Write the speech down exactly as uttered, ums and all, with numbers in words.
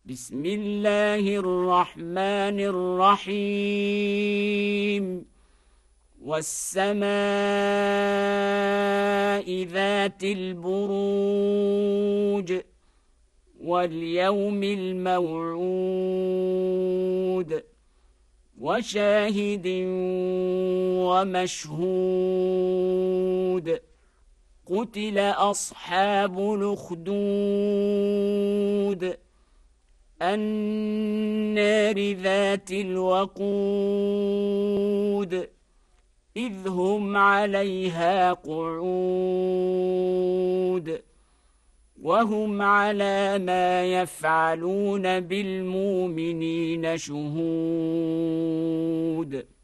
بسم الله الرحمن الرحيم والسماء ذات البروج واليوم الموعود وشاهد ومشهود قتل أصحاب الأخدود النار ذات الوقود إذ هم عليها قعود وهم على ما يفعلون بالمؤمنين شهود